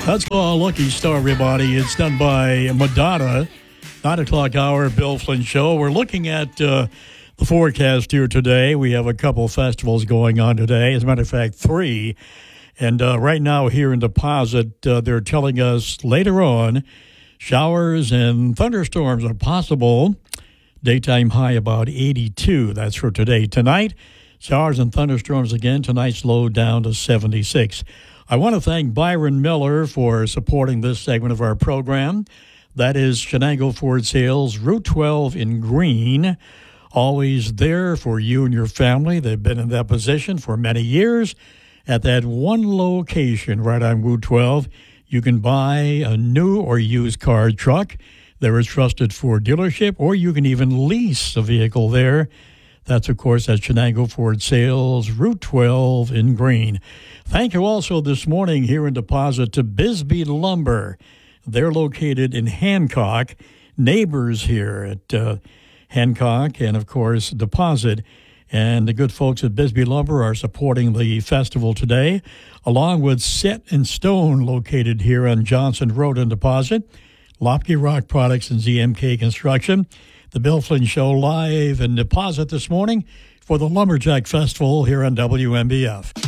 Let's call Lucky Star, everybody. It's done by Madonna. 9 o'clock hour, Bill Flynn Show. We're looking at the forecast here today. We have a couple of festivals going on today. As a matter of fact, 3. And right now here in Deposit, they're telling us later on, showers and thunderstorms are possible. Daytime high about 82. That's for today. Tonight, showers and thunderstorms again. Tonight's low down to 76. I want to thank Byron Miller for supporting this segment of our program. That is Shenango Ford Sales, Route 12 in Green. Always there for you and your family. They've been in that position for many years. At that one location right on Route 12, you can buy a new or used car truck. They're a trusted Ford dealership, or you can even lease a vehicle there. That's, of course, at Shenango Ford Sales, Route 12 in Green. Thank you also this morning here in Deposit to Bisbee Lumber. They're located in Hancock, neighbors here at Hancock and, of course, Deposit. And the good folks at Bisbee Lumber are supporting the festival today, along with Set in Stone, located here on Johnson Road in Deposit, Lopke Rock Products and ZMK Construction. The Bill Flynn Show live in Deposit this morning for the Lumberjack Festival here on WMBF.